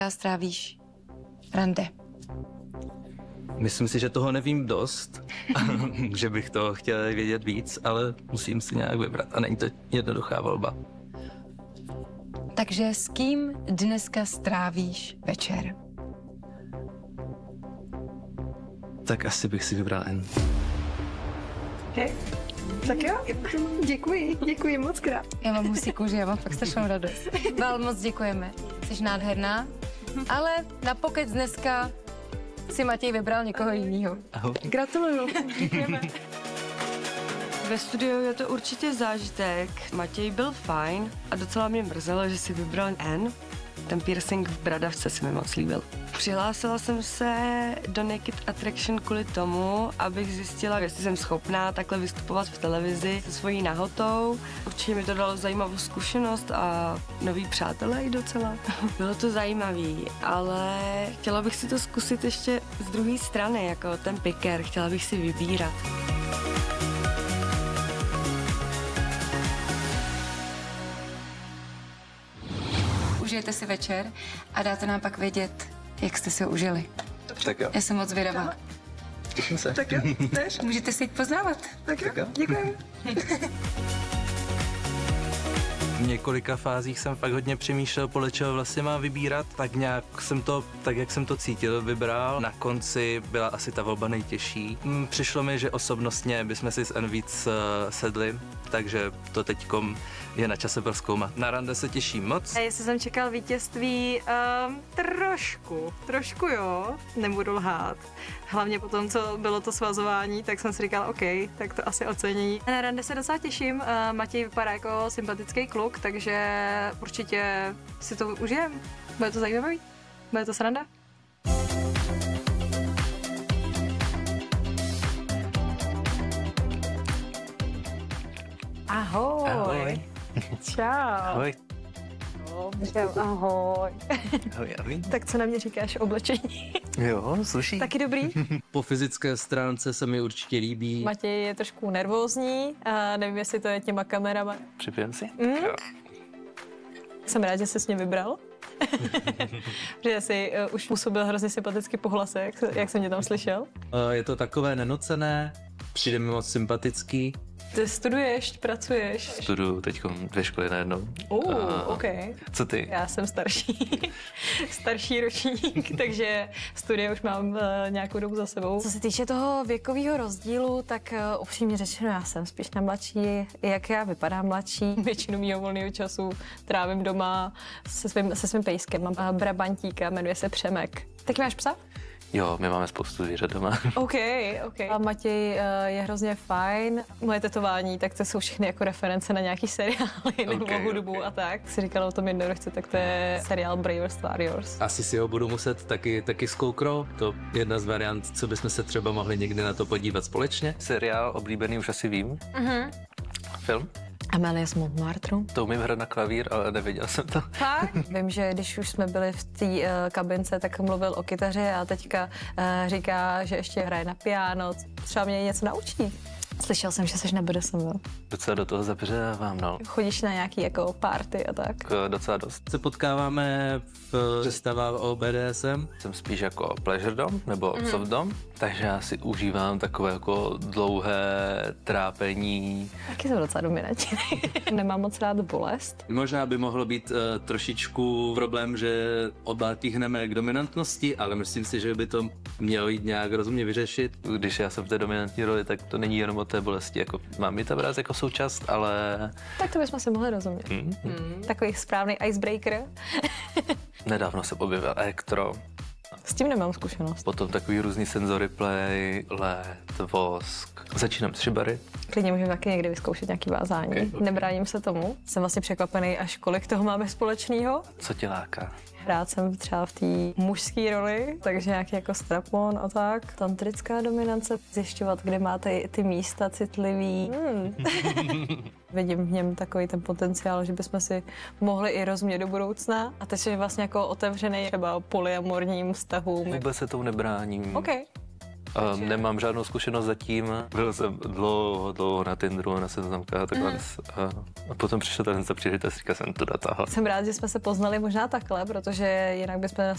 Strávíš rande? Myslím si, že toho nevím dost, že bych to chtěl vědět víc, ale musím si nějak vybrat a není to jednoduchá volba. Takže s kým dneska strávíš večer? Tak asi bych si vybral N. Okay. Tak jo, děkuji moc krát. Já mám husí kůži, já mám fakt strašnou radost. Velmi moc děkujeme, jsi nádherná, ale na pokec dneska si Matěj vybral někoho jiného. Ahoj. Gratuluju. Děkujeme. Ve studiu je to určitě zážitek. Matěj byl fajn a docela mě mrzelo, že si vybral N. Ten piercing v bradavce se mi moc líbil. Přihlásila jsem se do Naked Attraction kvůli tomu, abych zjistila, jestli jsem schopná takhle vystupovat v televizi se svojí nahotou. Určitě mi to dalo zajímavou zkušenost a nový přátelé i docela. Bylo to zajímavý, ale chtěla bych si to zkusit ještě z druhé strany, jako ten piker. Chtěla bych si vybírat. Užijete si večer a dáte nám pak vědět, jak jste si ho užili. Tak jo. Já jsem moc zvědavá. Těším se. Tak jo, jdeš? Můžete si jít poznávat. Tak jo, Tak jo. děkujeme. V několika fázích jsem fakt hodně přemýšlel, podle čeho vlastně mám vybírat, tak nějak jsem to, tak jak jsem to cítil, vybral. Na konci byla asi ta volba nejtěžší. Přišlo mi, že osobnostně bychom si s N víc sedli, takže to teďkom je na čase prozkoumat. Na rande se těším moc. A jestli jsem čekal vítězství, trošku jo, nebudu lhát. Hlavně po tom, co bylo to svazování, tak jsem si říkal, OK, tak to asi ocení. Na rande se docela těším, Matěj vypadá jako sympatický kluk, takže určitě si to užijem. Bude to zajímavý, bude to sranda. Ahoj. Ahoj. Čau. Ahoj. Čau, ahoj. Ahoj, ahoj. Tak co na mě říkáš o oblečení? Jo, sluší. Taky dobrý? Po fyzické stránce se mi určitě líbí. Matěj je trošku nervózní a nevím, jestli to je těma kamerama. Připijem si? Jsem rád, že jsi s ním vybral. Že jsi už působil hrozně sympaticky po hlase, jak jsem tě tam slyšel. Je to takové nenocené, přijde mi moc sympatický. Ty studuješ, pracuješ. Studuju teď 2 školy najednou. OK. Co ty? Já jsem starší ročník, takže studie už mám nějakou dobu za sebou. Co se týče toho věkového rozdílu, tak upřímně řečeno, já jsem spíš na mladší, jak já vypadám mladší. Většinu mýho volného času trávím doma se svým pejskem. Mám brabantíka, jmenuje se Přemek. Taky máš psa? Jo, my máme spoustu zvířat doma. OK. A Matěj je hrozně fajn. Moje tetování, tak to jsou všechny jako reference na nějaký seriály nebo hudbu a tak. Si říkala o tom jednoduchce, tak to je seriál Bravers Warriors. Asi si ho budu muset taky zkouknout. To je jedna z variant, co bychom se třeba mohli někdy na to podívat společně. Seriál oblíbený už asi vím. Film? Amélie z Montmartru. To umím hrát na klavír, ale neviděl jsem to. Fakt? Vím, že když už jsme byli v té kabince, tak mluvil o kytaře a teďka říká, že ještě hraje na piano. Třeba mě něco naučí. Slyšel jsem, že jsi na BDSM. Docela do toho zabředávám, no. Chodíš na nějaký jako party a tak? Docela dost. Se potkáváme v představách o BDSM. Jsem spíš jako pleasure dom, nebo soft dom, takže já si užívám takové jako dlouhé trápení. Taky jsem docela dominantní. Nemám moc rád bolest. Možná by mohlo být trošičku problém, že oba tíhneme k dominantnosti, ale myslím si, že by to mělo jít nějak rozumně vyřešit. Když já jsem v té dominantní roli, tak to není jenom o té bolesti, jako mám i to brát jako součást, ale... Tak to bychom si mohli rozumět. Takový správný icebreaker. Nedávno se objevil elektro, S tím nemám zkušenost. potom takový různý senzory play, LED, vosk. Začínám s šibary. Klidně můžeme taky někdy vyzkoušet nějaký vázání. Okay. Nebráním se tomu. Jsem vlastně překvapený, až kolik toho máme společného. Co tě láká? Rád jsem třeba v té mužské roli, takže nějaký jako strapon a tak. Tantrická dominance, zjišťovat, kde máte ty místa citlivý. Vidím v něm takový ten potenciál, že bychom si mohli i rozumět do budoucna. A teď je vlastně jako otevřený třeba polyamorním vztahům. Vůbec se tomu nebráním. OK. Nemám žádnou zkušenost zatím. Byl jsem dlouho na Tinderu, na seznamkách a takhle. A potom přišel ten příležitost, říkal jsem to dotáhl. Jsem rád, že jsme se poznali možná takhle, protože jinak bychom